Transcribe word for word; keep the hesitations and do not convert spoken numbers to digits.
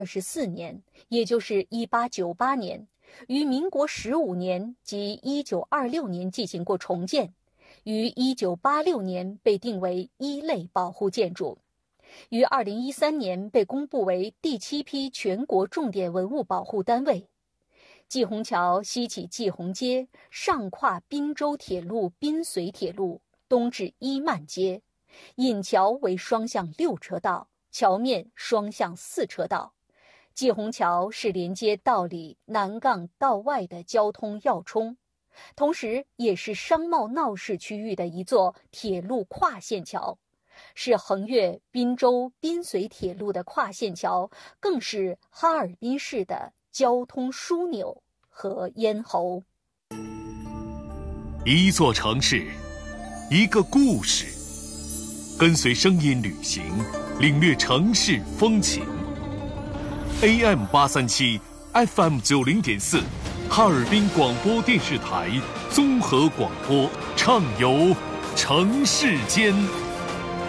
二十四年，也就是一八九八年，于民国十五年及一九二六年进行过重建，于一九八六年被定为一类保护建筑，于二零一三年被公布为第七批全国重点文物保护单位。季虹桥西起季虹街，上跨滨州铁路滨绥铁路，东至伊曼街，引桥为双向六车道，桥面双向四车道。季虹桥是连接道里南杠道外的交通要冲，同时也是商贸闹市区域的一座铁路跨线桥，是横越滨州滨绥铁路的跨线桥，更是哈尔滨市的交通枢纽和咽喉。 一座城市，一个故事，跟随声音旅行，领略城市风情。A M 八三七 F M 九零点四，哈尔滨广播电视台综合广播，畅游城市间。